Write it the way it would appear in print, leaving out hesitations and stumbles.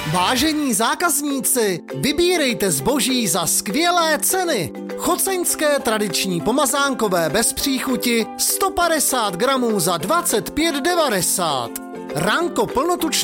Vážení zákazníci, vybírejte zboží za skvělé ceny. Choceňské tradiční pomazánkové bez příchuti 150 gramů za 25,90. Ranko plnotučné